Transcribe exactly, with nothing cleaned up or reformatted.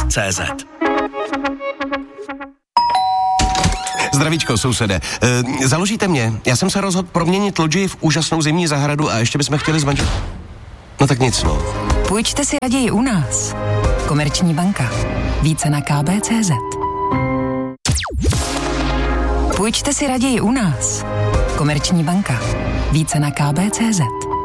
C Z. Zdravíčko, sousede. E, založíte mě? Já jsem se rozhodl proměnit lodži v úžasnou zimní zahradu a ještě bychom chtěli zmanžit. No tak nic, no. Půjčte si raději u nás. Komerční banka. Více na k b tečka c z. Půjčte si raději u nás. Komerční banka. Více na k b tečka c z.